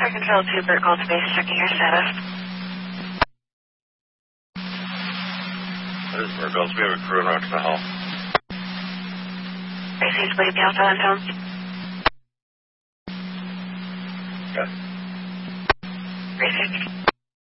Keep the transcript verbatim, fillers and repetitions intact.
Air Control two, Burt Gold Space, checking your status. This is Burt Gold. We have a crew en route to the hull. Racing Split, the Alpha and Tone. Good. Racing.